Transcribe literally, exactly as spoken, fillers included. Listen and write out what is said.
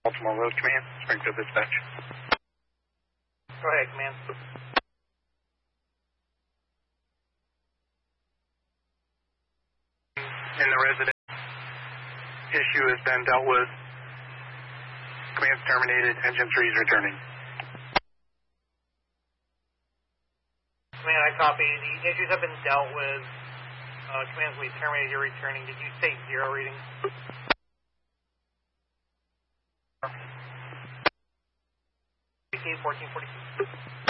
Baltimore Road Command, Springfield Dispatch. Go ahead, Command. In the resident issue has been dealt with. Command's terminated, engine three is returning. Command, I copy. The issues have been dealt with. Uh, Command's we terminated, you're returning. Did you say zero reading? fourteen forty-two.